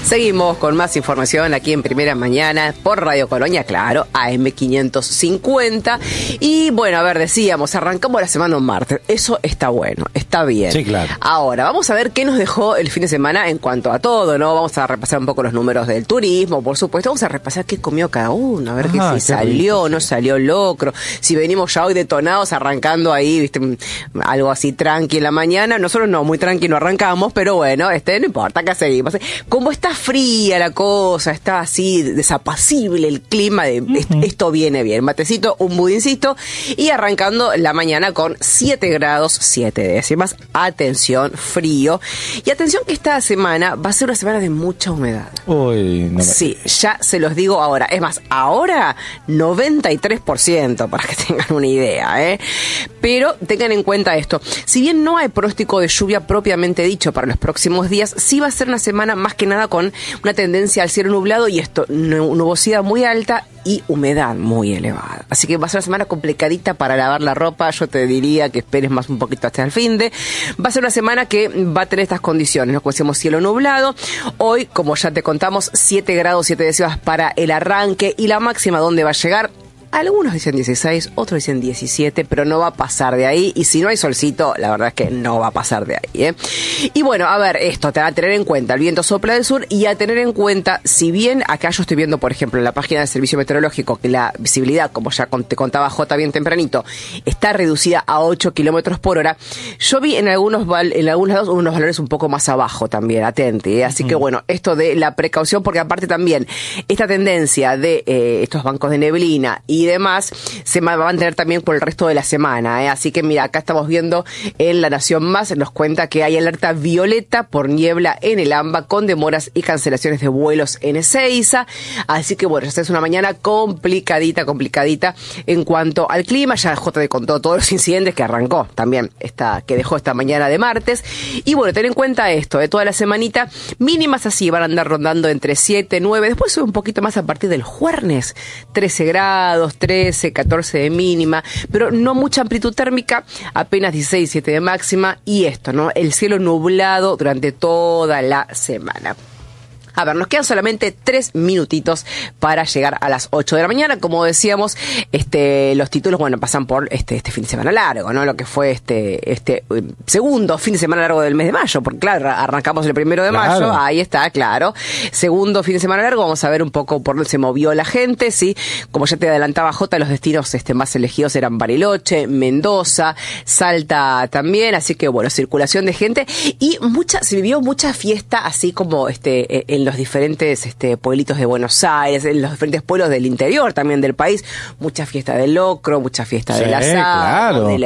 Seguimos con más información aquí en Primera Mañana por Radio Colonia, claro, AM550. Y bueno, a ver, decíamos, arrancamos la semana un martes. Eso está bueno, está bien. Sí, claro. Ahora, vamos a ver qué nos dejó el fin de semana en cuanto a todo, ¿no? Vamos a repasar un poco los números del turismo, por supuesto. Vamos a repasar qué comió cada uno, a ver si salió o no salió locro. Si venimos ya hoy detonados, arrancando ahí, viste, algo así tranqui en la mañana. Nosotros no, muy tranqui no arrancamos, pero bueno, no importa, acá seguimos. Como está fría la cosa, está así desapacible el clima, esto viene bien. Matecito, un budincito y arrancando la mañana con 7 grados 7 décimas. Atención, frío. Y atención que esta semana va a ser una semana de mucha humedad. Uy, no me... Sí, ya se los digo ahora. Es más, ahora 93%, para que tengan una idea, ¿eh? Pero tengan en cuenta esto. Si bien no hay pronóstico de lluvia propiamente dicho para los próximos días, sí va a ser una semana más que nada con una tendencia al cielo nublado y esto, nubosidad muy alta y humedad muy elevada. Así que va a ser una semana complicadita para lavar la ropa. Yo te diría que esperes más un poquito hasta el fin de. Va a ser una semana que va a tener estas condiciones, ¿no? Como decimos, cielo nublado. Hoy, como ya te contamos, 7 grados 7 décimas para el arranque y la máxima donde va a llegar. Algunos dicen 16, otros dicen 17, pero no va a pasar de ahí. Y si no hay solcito, la verdad es que no va a pasar de ahí, ¿eh? Y bueno, a ver, esto te va a tener en cuenta. El viento sopla del sur y a tener en cuenta, si bien acá yo estoy viendo, por ejemplo, en la página del Servicio Meteorológico, que la visibilidad, como ya te contaba Jota bien tempranito, está reducida a 8 kilómetros por hora. Yo vi en algunos lados unos valores un poco más abajo también, atente, ¿eh? Así que bueno, esto de la precaución, porque aparte también esta tendencia de estos bancos de neblina y demás se va a mantener también por el resto de la semana, ¿eh? Así que mira, acá estamos viendo en La Nación Más, nos cuenta que hay alerta violeta por niebla en el AMBA con demoras y cancelaciones de vuelos en Ezeiza. Así que bueno, esta es una mañana complicadita en cuanto al clima. Ya J te contó todos los incidentes que arrancó también, que dejó esta mañana de martes. Y bueno, ten en cuenta esto, de toda la semanita, mínimas así van a andar rondando entre 7, 9, después sube un poquito más a partir del jueves, 13 grados, 13, 14 de mínima, pero no mucha amplitud térmica, apenas 16, 17 de máxima, y esto, ¿no? El cielo nublado durante toda la semana. A ver, nos quedan solamente 3 minutitos para llegar a las 8 de la mañana. Como decíamos, los títulos, bueno, pasan por este fin de semana largo, ¿no? Lo que fue este segundo fin de semana largo del mes de mayo, porque claro, arrancamos el 1 de mayo, ahí está, claro. Segundo fin de semana largo, vamos a ver un poco por dónde se movió la gente, ¿sí? Como ya te adelantaba Jota, los destinos más elegidos eran Bariloche, Mendoza, Salta también, así que bueno, circulación de gente y se vivió mucha fiesta, así como en los diferentes pueblitos de Buenos Aires, en los diferentes pueblos del interior también del país, mucha fiesta del locro, mucha fiesta del asado, claro. de la